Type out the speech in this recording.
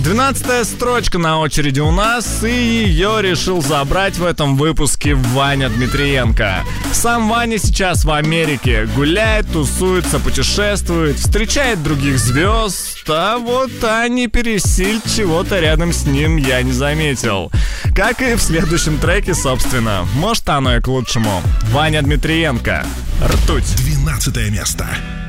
12-я строчка на очереди у нас, и ее решил забрать в этом выпуске Ваня Дмитриенко. Сам Ваня сейчас в Америке, гуляет, тусуется, путешествует, встречает других звезд, а вот Ани Пересиль чего-то рядом с ним я не заметил. Как и в следующем треке, собственно. Может, оно и к лучшему. Ваня Дмитриенко. «Ртуть». 12 место.